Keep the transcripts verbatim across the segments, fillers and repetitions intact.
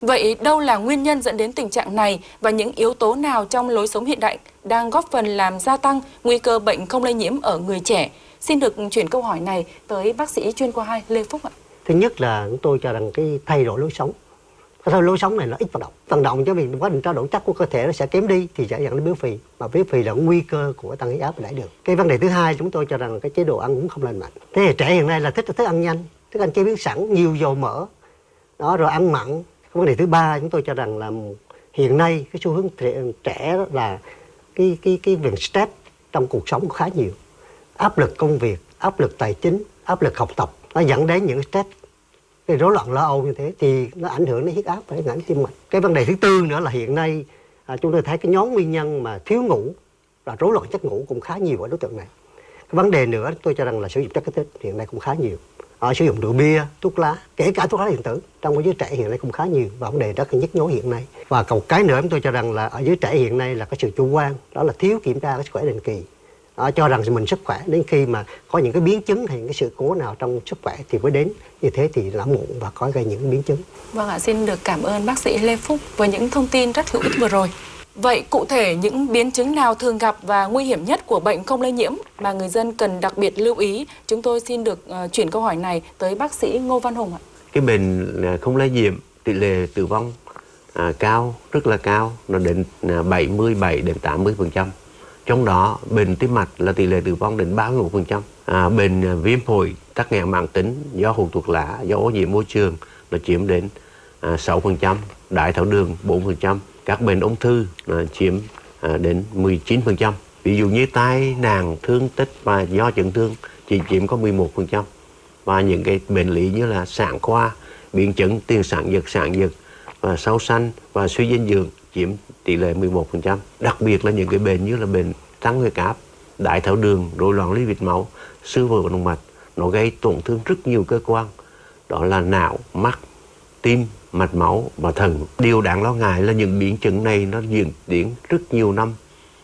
Vậy đâu là nguyên nhân dẫn đến tình trạng này và những yếu tố nào trong lối sống hiện đại đang góp phần làm gia tăng nguy cơ bệnh không lây nhiễm ở người trẻ? Xin được chuyển câu hỏi này tới bác sĩ chuyên khoa hai Lê Phúc ạ. Thứ nhất là chúng tôi cho rằng cái thay đổi lối sống. Cái lối sống này nó ít vận động. Vận động cho vì quá trình trao đổi chất của cơ thể nó sẽ kém đi thì sẽ dẫn đến béo phì. Mà béo phì là nguy cơ của tăng huyết áp và đái đường. Cái vấn đề thứ hai chúng tôi cho rằng cái chế độ ăn uống không lành mạnh. Thế hệ trẻ hiện nay là thích thức ăn nhanh, thức ăn chế biến sẵn, nhiều dầu mỡ. Đó, rồi ăn mặn. Vấn đề thứ ba chúng tôi cho rằng là hiện nay cái xu hướng trẻ đó là cái cái cái việc stress trong cuộc sống khá nhiều. Áp lực công việc, áp lực tài chính, áp lực học tập nó dẫn đến những stress, cái rối loạn lo âu như thế thì nó ảnh hưởng đến huyết áp và ảnh hưởng đến tim mạch. Cái vấn đề thứ tư nữa là hiện nay à, chúng tôi thấy cái nhóm nguyên nhân mà thiếu ngủ và rối loạn giấc ngủ cũng khá nhiều ở đối tượng này. Cái vấn đề nữa tôi cho rằng là sử dụng chất kích thích hiện nay cũng khá nhiều. À, sử dụng rượu bia, thuốc lá, kể cả thuốc lá điện tử trong giới trẻ hiện nay cũng khá nhiều và vấn đề rất là nhức nhối hiện nay. Và còn cái nữa tôi cho rằng là ở giới trẻ hiện nay là cái sự chủ quan, đó là thiếu kiểm tra cái sức khỏe định kỳ. À, cho rằng mình sức khỏe đến khi mà có những cái biến chứng hay những cái sự cố nào trong sức khỏe thì mới đến, như thế thì đã muộn và có gây những biến chứng. Vâng ạ, xin được cảm ơn bác sĩ Lê Phúc với những thông tin rất hữu ích vừa rồi. Vậy cụ thể những biến chứng nào thường gặp và nguy hiểm nhất của bệnh không lây nhiễm mà người dân cần đặc biệt lưu ý? Chúng tôi xin được uh, chuyển câu hỏi này tới bác sĩ Ngô Văn Hùng ạ. Cái bệnh không lây nhiễm tỷ lệ tử vong à, cao, rất là cao, nó đến bảy mươi bảy đến tám mươi phần trăm. Trong đó bệnh tim mạch là tỷ lệ tử vong đến ba mươi mốt phần trăm. À, bệnh viêm phổi, tắc nghẽn mãn tính do hút thuốc lá, do ô nhiễm môi trường nó chiếm đến à, sáu phần trăm, đái tháo đường bốn phần trăm. Các bệnh ung thư à, chiếm à, đến mười chín phần trăm. Ví dụ như tai nạn, thương tích và do chấn thương chỉ chiếm có mười một phần trăm. Và những cái bệnh lý như là sản khoa, biến chứng tiền sản giật, sản giật và sau sanh và suy dinh dưỡng chiếm tỷ lệ mười một phần trăm. Đặc biệt là những cái bệnh như là bệnh tăng huyết áp, đái tháo đường, rối loạn lipid máu, xơ vữa động mạch, nó gây tổn thương rất nhiều cơ quan, đó là não, mắt, tim, mạch máu và thận. Điều đáng lo ngại là những biến chứng này nó diễn tiến rất nhiều năm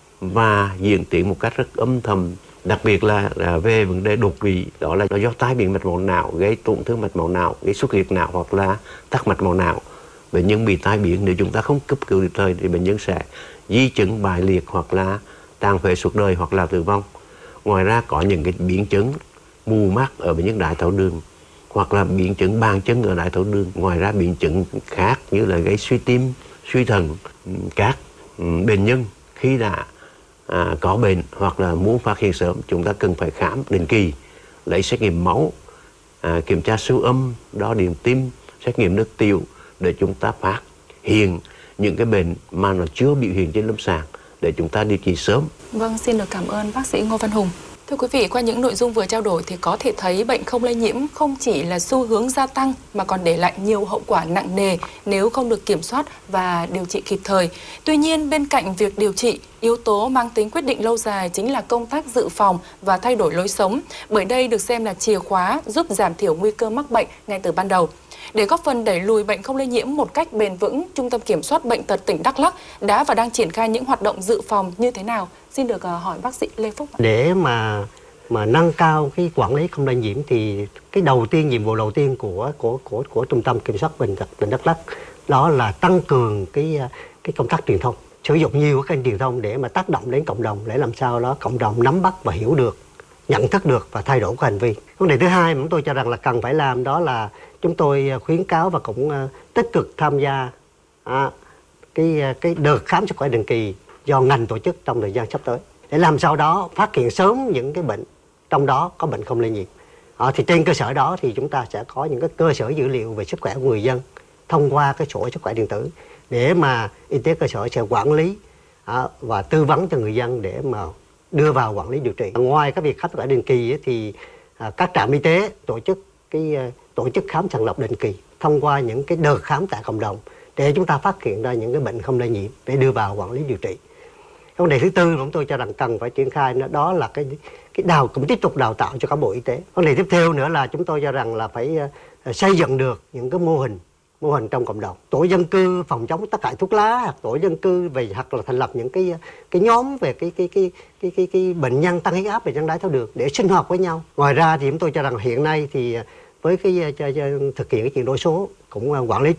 và diễn tiến một cách rất âm thầm, đặc biệt là, là về vấn đề đột quỵ, đó là do tai biến mạch máu não, gây tổn thương mạch máu não, gây xuất huyết não hoặc là tắc mạch máu não. Bệnh nhân bị tai biến nếu chúng ta không cấp cứu kịp thời thì bệnh nhân sẽ di chứng bại liệt hoặc là tàn phế suốt đời hoặc là tử vong. Ngoài ra có những cái biến chứng mù mắt ở bệnh nhân đái tháo đường hoặc là biến chứng bàn chân ở đái tháo đường. Ngoài ra biến chứng khác như là gây suy tim, suy thận. Các bệnh nhân khi đã à, có bệnh hoặc là muốn phát hiện sớm, chúng ta cần phải khám định kỳ, lấy xét nghiệm máu, à, kiểm tra siêu âm, đo điện tim, xét nghiệm nước tiểu để chúng ta phát hiện những cái bệnh mà nó chưa biểu hiện trên lâm sàng để chúng ta điều trị sớm. Vâng, xin được cảm ơn bác sĩ Ngô Văn Hùng. Thưa quý vị, qua những nội dung vừa trao đổi thì có thể thấy bệnh không lây nhiễm không chỉ là xu hướng gia tăng mà còn để lại nhiều hậu quả nặng nề nếu không được kiểm soát và điều trị kịp thời. Tuy nhiên, bên cạnh việc điều trị, yếu tố mang tính quyết định lâu dài chính là công tác dự phòng và thay đổi lối sống, bởi đây được xem là chìa khóa giúp giảm thiểu nguy cơ mắc bệnh ngay từ ban đầu. Để góp phần đẩy lùi bệnh không lây nhiễm một cách bền vững, Trung tâm Kiểm soát Bệnh tật tỉnh Đắk Lắk đã và đang triển khai những hoạt động dự phòng như thế nào? Xin được hỏi bác sĩ Lê Phúc. Để mà mà nâng cao cái quản lý không lây nhiễm thì cái đầu tiên, nhiệm vụ đầu tiên của của của của Trung tâm Kiểm soát Bệnh tật tỉnh Đắk Lắk đó là tăng cường cái cái công tác truyền thông, sử dụng nhiều cái kênh truyền thông để mà tác động đến cộng đồng, để làm sao đó cộng đồng nắm bắt và hiểu được, nhận thức được và thay đổi cái hành vi. Vấn đề thứ hai mà chúng tôi cho rằng là cần phải làm đó là chúng tôi khuyến cáo và cũng uh, tích cực tham gia uh, cái cái đợt khám sức khỏe định kỳ do ngành tổ chức trong thời gian sắp tới, để làm sao đó phát hiện sớm những cái bệnh, trong đó có bệnh không lây nhiễm. Uh, thì trên cơ sở đó thì chúng ta sẽ có những cái cơ sở dữ liệu về sức khỏe của người dân thông qua cái sổ sức khỏe điện tử để mà y tế cơ sở sẽ quản lý uh, và tư vấn cho người dân để mà đưa vào quản lý điều trị. Ngoài các việc khám sức khỏe định kỳ ấy, thì uh, các trạm y tế tổ chức cái uh, tổ chức khám sàng lọc định kỳ thông qua những cái đợt khám tại cộng đồng để chúng ta phát hiện ra những cái bệnh không lây nhiễm để đưa vào quản lý điều trị. Vấn đề thứ tư mà chúng tôi cho rằng cần phải triển khai đó là cái cái đào cũng tiếp tục đào tạo cho cán bộ y tế. Vấn đề tiếp theo nữa là chúng tôi cho rằng là phải uh, xây dựng được những cái mô hình mô hình trong cộng đồng, tổ dân cư phòng chống tác hại thuốc lá, hoặc tổ dân cư về hoặc là thành lập những cái cái nhóm về cái cái cái cái cái, cái bệnh nhân tăng huyết áp, bệnh nhân đái tháo đường để sinh hoạt với nhau. Ngoài ra thì chúng tôi cho rằng hiện nay thì với cái thực hiện cái chuyển đổi số cũng quản lý tốt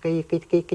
cái cái cái cái